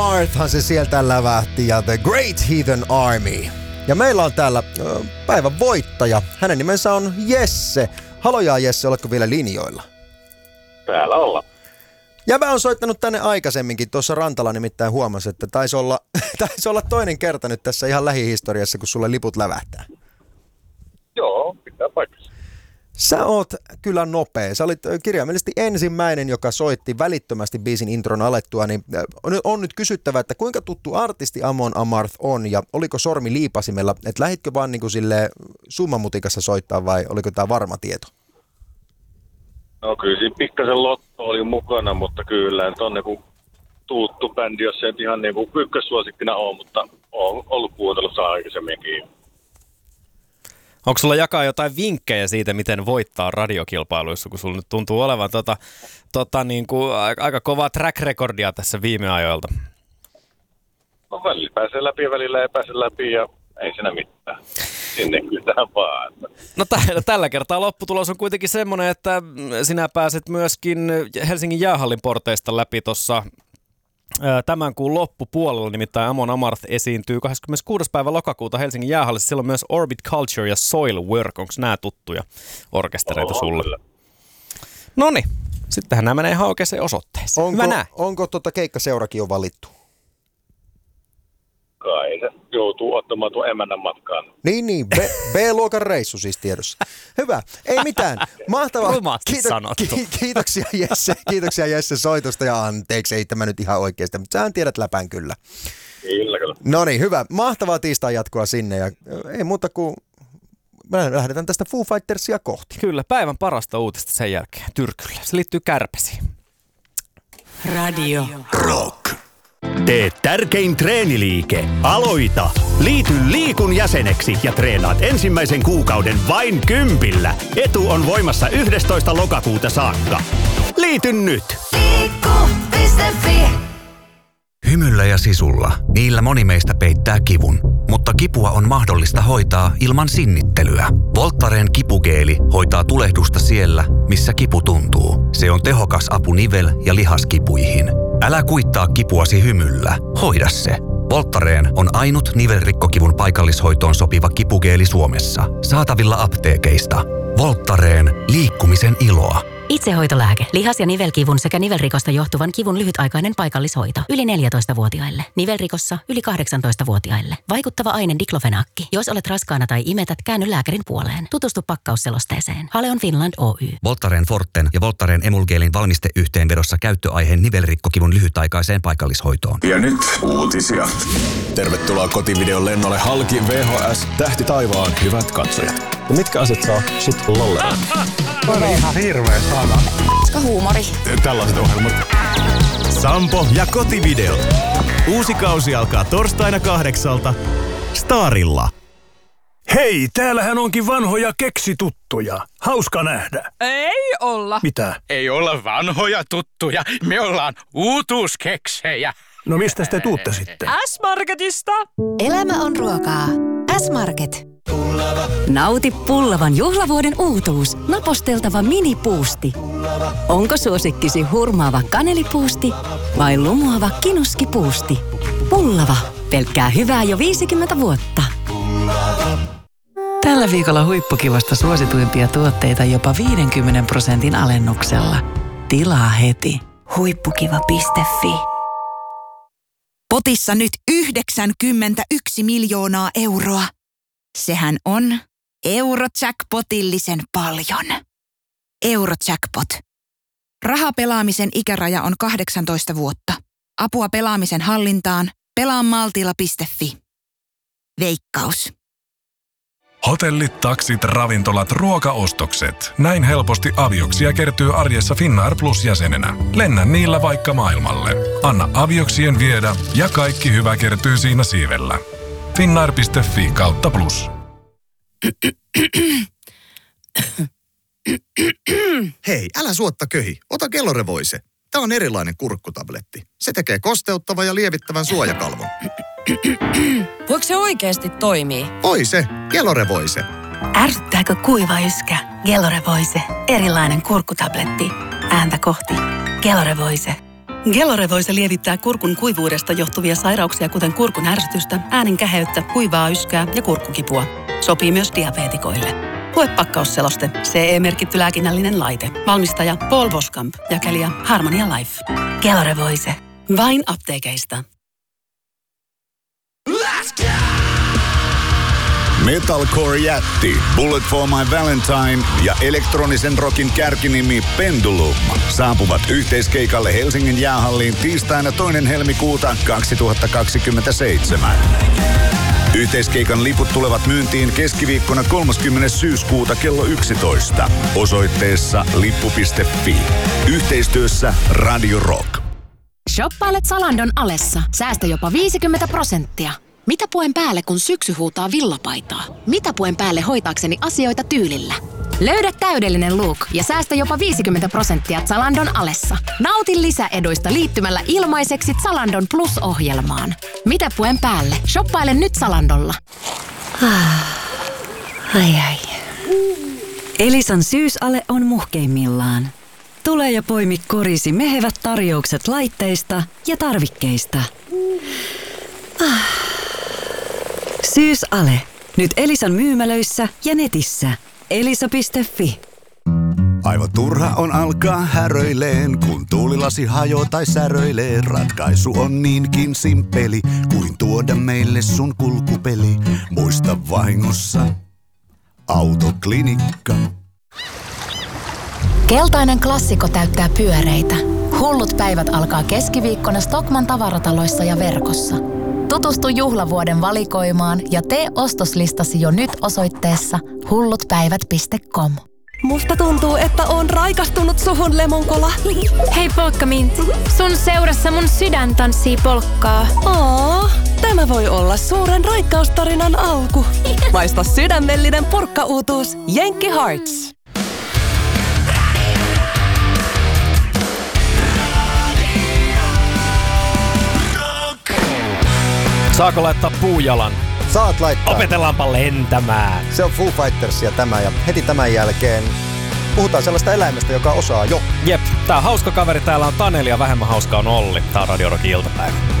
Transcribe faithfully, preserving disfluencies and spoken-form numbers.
Arthan se sieltä lävähti ja The Great Heathen Army. Ja meillä on täällä äh, päivän voittaja. Hänen nimensä on Jesse. Halojaa Jesse, oletko vielä linjoilla? Täällä ollaan. Ja mä oon soittanut tänne aikaisemminkin. Tuossa Rantala nimittäin huomasi, että taisi olla, taisi olla toinen kerta nyt tässä ihan lähihistoriassa, kun sulle liput lävähtää. Joo, pitää paikassa. Sä oot kyllä nopea. Sä olit kirjaimellisesti ensimmäinen, joka soitti välittömästi biisin intron alettua. Niin on nyt kysyttävä, että kuinka tuttu artisti Amon Amarth on ja oliko sormi liipasimella? Että lähditkö vaan niin kuin sille summamutikassa soittaa vai oliko tää varma tieto? No kyllä siinä pikkasen Lotto oli mukana, mutta kyllä nyt on niinku tuttu bändi, jos se nyt ihan niinku ykkössuosikkina on, mutta on ollut kuuntelussa aikaisemminkin. Onko sulla jakaa jotain vinkkejä siitä, miten voittaa radiokilpailuissa, kun sulla nyt tuntuu olevan tota, tota niin kuin aika kovaa track recordia tässä viime ajoilta? No välillä pääsee läpi ja välillä ei pääse läpi ja ei siinä mitään. Sinne kyllä vaan. No t- tällä kertaa lopputulos on kuitenkin semmoinen, että sinä pääset myöskin Helsingin jäähallin porteista läpi tuossa tämän kuun loppupuolella, nimittäin Amon Amarth esiintyy kahdeskymmeneskuudes päivä lokakuuta Helsingin jäähallissa. Siellä on myös Orbit Culture ja Soilwork. Onko nämä tuttuja orkestereita sulle? Noniin, sittenhän nämä menee ihan oikeaan osoitteeseen. Onko, onko tota keikkaseurakin jo valittu? Kai se joutuu ottamaan tuon emännän matkaan. Niin, niin. B- B-luokan reissu siis tiedossa. Hyvä. Ei mitään. Mahtavaa. Kiito- ki- kiitoksia Jesse. Kiitoksia Jesse soitosta ja anteeksi, ei tämä nyt ihan oikeasti, mutta sähän tiedät läpän kyllä. Kyllä, kyllä. No niin, hyvä. Mahtavaa tiistai jatkoa sinne ja ei muuta kuin me lähdetään tästä Foo Fightersia kohti. Kyllä, päivän parasta uutista sen jälkeen. Tyrkyllä. Se liittyy kärpäsiin. Radio Rock. Tee tärkein treeniliike. Aloita! Liity Liikun jäseneksi ja treenaat ensimmäisen kuukauden vain kympillä. Etu on voimassa yhdestoista lokakuuta saakka. Liity nyt! Liikku piste fi. Hymyllä ja sisulla. Niillä moni meistä peittää kivun. Mutta kipua on mahdollista hoitaa ilman sinnittelyä. Voltaren kipugeeli hoitaa tulehdusta siellä, missä kipu tuntuu. Se on tehokas apu nivel- ja lihaskipuihin. Älä kuittaa kipuasi hymyllä. Hoida se. Voltaren on ainut nivelrikkokivun paikallishoitoon sopiva kipugeeli Suomessa. Saatavilla apteekeista. Voltaren. Liikkumisen iloa. Itsehoitolääke. Lihas- ja nivelkivun sekä nivelrikosta johtuvan kivun lyhytaikainen paikallishoito. Yli neljätoistavuotiaille. Nivelrikossa yli kahdeksantoistavuotiaille. Vaikuttava aine diklofenaakki. Jos olet raskaana tai imetät, käänny lääkärin puoleen. Tutustu pakkausselosteeseen. Haleon Finland Oy. Voltaren Forten ja Voltaren Emulgeelin valmisteyhteenvedossa käyttöaiheen nivelrikkokivun lyhytaikaiseen paikallishoitoon. Ja nyt uutisia. Tervetuloa kotivideon lennolle halki V H S Tähti taivaan hyvät katsojat. Ja mitkä asiat saa sut lolleroon? On ihan hirveä sana. Huumori. Tällaiset ohjelmat. Sampo ja kotivideot. Uusi kausi alkaa torstaina kahdeksalta Starilla. Hei, täällähän onkin vanhoja keksituttuja. Hauska nähdä. Ei olla. Mitä? Ei olla vanhoja tuttuja. Me ollaan uutuuskeksejä. No mistä te tuutte sitten? S-Marketista. Elämä on ruokaa. S-Market. Nauti pullavan juhlavuoden uutuus. Naposteltava minipuusti. Onko suosikkisi hurmaava kanelipuusti vai lumoava kinuskipuusti? Pullava. Pelkkää hyvää jo viisikymmentä vuotta. Tällä viikolla huippukivasta suosituimpia tuotteita jopa viidenkymmenen prosentin alennuksella. Tilaa heti. Huippukiva piste fi. Potissa nyt yhdeksänkymmentäyksi miljoonaa euroa. Sehän on Eurojackpotillisen paljon. Eurojackpot. Rahapelaamisen ikäraja on kahdeksantoista vuotta. Apua pelaamisen hallintaan. pelaa maltilla piste fi. Veikkaus. Hotellit, taksit, ravintolat, ruokaostokset. Näin helposti avioksia kertyy arjessa Finnair Plus-jäsenenä. Lennä niillä vaikka maailmalle. Anna avioksien viedä ja kaikki hyvä kertyy siinä siivellä. Finnair piste fi kautta plus. Hei, älä suotta köhi. Ota Gelore-Voice. Tämä on erilainen kurkkutabletti. Se tekee kosteuttavan ja lievittävän suojakalvon. Voiko se oikeasti toimii? Voi se. Gelore-Voice. Ärsyttääkö kuiva yskä? Gelore-Voice. Erilainen kurkkutabletti. Ääntä kohti. Gelore-Voice. Gelore-voise lievittää kurkun kuivuudesta johtuvia sairauksia, kuten kurkun ärsytystä, äänen käheyttä, kuivaa yskää ja kurkkukipua. Sopii myös diabeetikoille. Lue pakkausseloste. C E-merkitty lääkinnällinen laite. Valmistaja Paul Boskamp. Jakelija Harmonia Life. Gelore-voise. Vain apteekeista. Metalcore-jätti Bullet for My Valentine ja elektronisen rockin kärkinimi Pendulum saapuvat yhteiskeikalle Helsingin jäähalliin tiistaina toinen helmikuuta kaksituhattakaksikymmentäseitsemän. Yhteiskeikan liput tulevat myyntiin keskiviikkona kolmaskymmenes syyskuuta kello yksitoista osoitteessa lippu piste fi. Yhteistyössä Radio Rock. Shoppailet Zalandon alessa. Säästä jopa viisikymmentä prosenttia. Mitä puen päälle, kun syksy huutaa villapaitaa? Mitä puen päälle hoitaakseni asioita tyylillä? Löydä täydellinen look ja säästä jopa viisikymmentä prosenttia Zalandon alessa. Nauti lisäeduista liittymällä ilmaiseksi Zalandon Plus-ohjelmaan. Mitä puen päälle? Shoppaile nyt Zalandolla. Ai ai. Elisan syysale on muhkeimmillaan. Tule ja poimi korisi mehevät tarjoukset laitteista ja tarvikkeista. Ah. Syysale. Nyt Elisan myymälöissä ja netissä. elisa piste fi. Aivan turha on alkaa häröileen, kun tuulilasi hajoo tai säröilee. Ratkaisu on niinkin simppeli, kuin tuoda meille sun kulkupeli. Muista vahingossa Autoklinikka. Keltainen klassikko täyttää pyöreitä. Hullut päivät alkaa keskiviikkona Stockmann tavarataloissa ja verkossa. Tutustu juhlavuoden valikoimaan ja tee ostoslistasi jo nyt osoitteessa hullutpäivät piste com. Musta tuntuu, että on raikastunut suhun, Lemonkola. Hei Polkkaminti, sun seurassa mun sydän tanssii polkkaa. Oo, tämä voi olla suuren raikkaustarinan alku. Maista sydämellinen purkkauutuus Jenkki Hearts. Saako laittaa puujalan? Saat laittaa. Opetellaanpa lentämään. Se on Foo Fightersia tämä ja heti tämän jälkeen puhutaan sellaista eläimestä, joka osaa jo. Jep, tää on hauska kaveri. Täällä on Taneli ja vähemmän hauska on Olli. Tää on Radio Rockin iltapäivä.